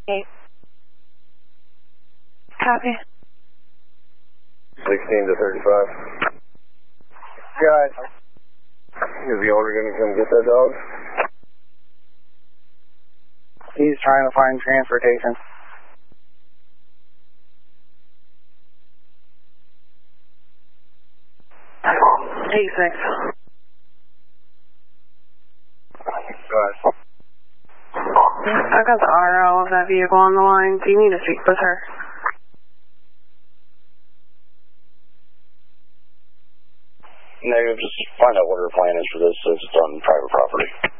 Okay. Copy. 16 to 35. Guys. Is the owner going to come get that dog? He's trying to find transportation. Six. Go ahead. I've got the RO of that vehicle on the line. Do you need to speak with her? Negative, just find out what her plan is for this, so it's on private property.